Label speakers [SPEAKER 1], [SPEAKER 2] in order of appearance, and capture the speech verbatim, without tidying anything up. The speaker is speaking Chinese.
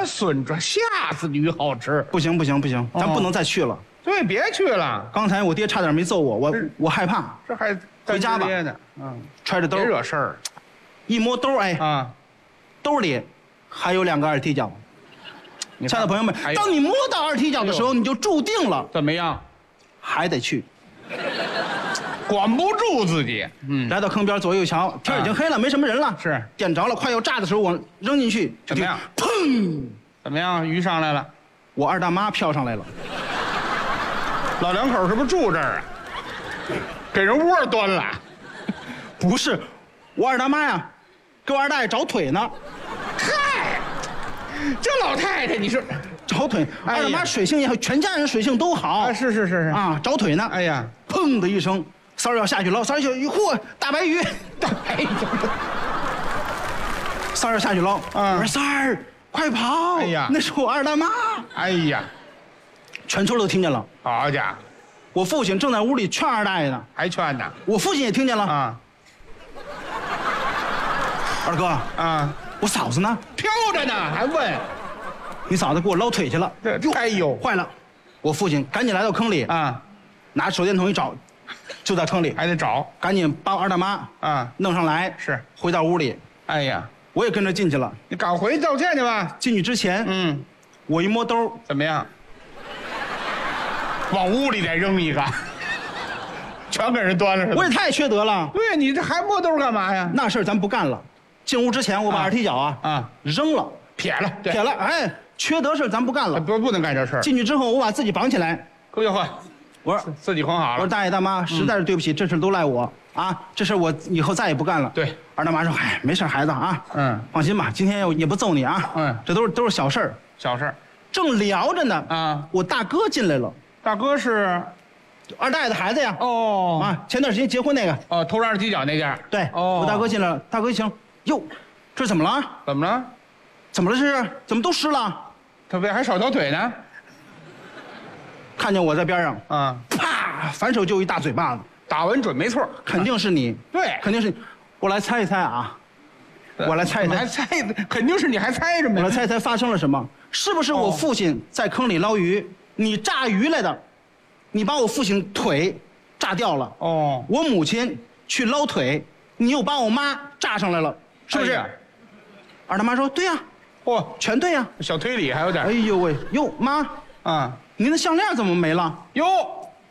[SPEAKER 1] 孙子，吓死驴好吃！
[SPEAKER 2] 不行不行不行，咱不能再去了。
[SPEAKER 1] 对，别去了。
[SPEAKER 2] 刚才我爹差点没揍我，我我害怕。
[SPEAKER 1] 这还
[SPEAKER 2] 回家吧。
[SPEAKER 1] 嗯，
[SPEAKER 2] 揣着兜，
[SPEAKER 1] 别惹事儿。
[SPEAKER 2] 一摸兜，哎
[SPEAKER 1] 啊，
[SPEAKER 2] 兜里还有两个二踢脚。亲爱的朋友们，当你摸到二踢脚的时候，你就注定了
[SPEAKER 1] 怎么样？
[SPEAKER 2] 还得去。
[SPEAKER 1] 管不住自己。嗯，
[SPEAKER 2] 来到坑边，左右一瞧，天已经黑了，没什么人了。
[SPEAKER 1] 是
[SPEAKER 2] 点着了，快要炸的时候，我扔进去，
[SPEAKER 1] 怎么样？
[SPEAKER 2] 砰！
[SPEAKER 1] 怎么样？鱼上来了，
[SPEAKER 2] 我二大妈飘上来了。
[SPEAKER 1] 老两口是不是住这儿啊？给人窝端了？
[SPEAKER 2] 不是，我二大妈呀，给我二大爷找腿呢。
[SPEAKER 1] 嗨，这老太太，你说
[SPEAKER 2] 找腿？二大妈水性也好，全家人水性都好。
[SPEAKER 1] 啊，是是是是
[SPEAKER 2] 啊，找腿呢。
[SPEAKER 1] 哎呀，
[SPEAKER 2] 砰的一声，三儿要下去捞，三儿下去，嚯，大白鱼，
[SPEAKER 1] 大白鱼，
[SPEAKER 2] 三儿要下去捞。
[SPEAKER 1] 嗯，
[SPEAKER 2] 我说三儿，快跑！
[SPEAKER 1] 哎呀，
[SPEAKER 2] 那是我二大妈。
[SPEAKER 1] 哎呀，
[SPEAKER 2] 全村都听见了。
[SPEAKER 1] 好家伙，
[SPEAKER 2] 我父亲正在屋里劝二大爷呢，
[SPEAKER 1] 还劝呢。
[SPEAKER 2] 我父亲也听见了。
[SPEAKER 1] 啊，
[SPEAKER 2] 二哥
[SPEAKER 1] 啊，
[SPEAKER 2] 我嫂子呢？
[SPEAKER 1] 飘着呢，还问
[SPEAKER 2] 你嫂子给我捞腿去了。
[SPEAKER 1] 这哎呦，
[SPEAKER 2] 坏了！我父亲赶紧来到坑里
[SPEAKER 1] 啊，
[SPEAKER 2] 拿手电筒一找，就在坑里，
[SPEAKER 1] 还得找，
[SPEAKER 2] 赶紧把我二大妈
[SPEAKER 1] 啊
[SPEAKER 2] 弄上来。
[SPEAKER 1] 是，
[SPEAKER 2] 回到屋里，
[SPEAKER 1] 哎呀，
[SPEAKER 2] 我也跟着进去了。
[SPEAKER 1] 你赶回去道歉去吧。
[SPEAKER 2] 进去之前，
[SPEAKER 1] 嗯，
[SPEAKER 2] 我一摸兜，
[SPEAKER 1] 怎么样？往屋里再扔一个，全给人端了是吧？
[SPEAKER 2] 我也太缺德了。
[SPEAKER 1] 对你这还摸兜干嘛呀？
[SPEAKER 2] 那事儿咱不干了。进屋之前，我把二踢脚啊
[SPEAKER 1] 啊
[SPEAKER 2] 扔了，
[SPEAKER 1] 撇了，
[SPEAKER 2] 撇了。哎，缺德事儿咱不干了。
[SPEAKER 1] 不不能干这事儿。
[SPEAKER 2] 进去之后，我把自己绑起来。
[SPEAKER 1] 哎呦呵，
[SPEAKER 2] 我说
[SPEAKER 1] 自己捆好了。
[SPEAKER 2] 我说大爷大妈，实在是对不起，这事都赖我啊！这事我以后再也不干了。
[SPEAKER 1] 对，
[SPEAKER 2] 二大妈说：“哎，没事，孩子啊，
[SPEAKER 1] 嗯，
[SPEAKER 2] 放心吧，今天也不揍你啊。
[SPEAKER 1] 嗯，
[SPEAKER 2] 这都是都是小事儿，
[SPEAKER 1] 小事儿。
[SPEAKER 2] 正聊着呢，
[SPEAKER 1] 啊，
[SPEAKER 2] 我大哥进来了。
[SPEAKER 1] 大哥是
[SPEAKER 2] 二大爷的孩子呀。
[SPEAKER 1] 哦
[SPEAKER 2] 啊，前段时间结婚那个。
[SPEAKER 1] 哦，偷让踢脚那家。
[SPEAKER 2] 对，
[SPEAKER 1] 哦，
[SPEAKER 2] 我大哥进来了，大哥一听，哟，这怎么了？
[SPEAKER 1] 怎么了？
[SPEAKER 2] 怎么了？这是怎么都湿了？
[SPEAKER 1] 他不还少条腿呢？
[SPEAKER 2] 看见我在边上，
[SPEAKER 1] 啊，
[SPEAKER 2] 啪，反手就一大嘴巴子。
[SPEAKER 1] 打完准没错，
[SPEAKER 2] 肯定是你。
[SPEAKER 1] 对，
[SPEAKER 2] 肯定是你。我来猜一猜啊，我来猜一猜，
[SPEAKER 1] 还猜，肯定是你还猜什么？
[SPEAKER 2] 我来猜一猜发生了什么？是不是我父亲在坑里捞鱼，你炸鱼来的？你把我父亲腿炸掉了。
[SPEAKER 1] 哦，
[SPEAKER 2] 我母亲去捞腿，你又把我妈炸上来了，是不是？二大妈说：“对呀。”
[SPEAKER 1] 嚯，
[SPEAKER 2] 全对呀。
[SPEAKER 1] 小推理还有点。
[SPEAKER 2] 哎呦喂，哟妈
[SPEAKER 1] 啊，
[SPEAKER 2] 您的项链怎么没了？
[SPEAKER 1] 哟，